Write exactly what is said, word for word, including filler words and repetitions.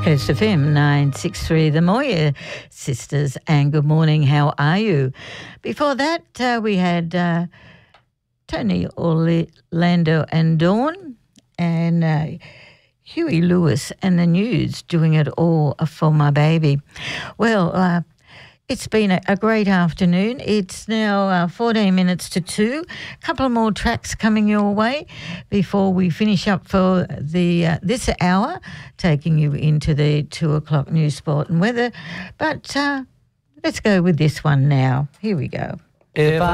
Coast F M nine six three, the Moya Sisters, and good morning, how are you? Before that, uh, we had uh, Tony Orlando and Dawn and uh, Huey Lewis and the News, doing it all for my baby. Well, uh, it's been a, a great afternoon. It's now uh, fourteen minutes to two. A couple of more tracks coming your way before we finish up for the uh, this hour, taking you into the two o'clock news, sport and weather. But uh, let's go with this one now. Here we go. If I